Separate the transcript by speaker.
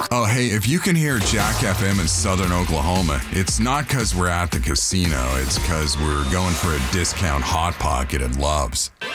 Speaker 1: Oh, hey, if you can hear Jack FM in southern Oklahoma, it's not because we're at the casino. It's because we're going for a discount Hot Pocket at Love's.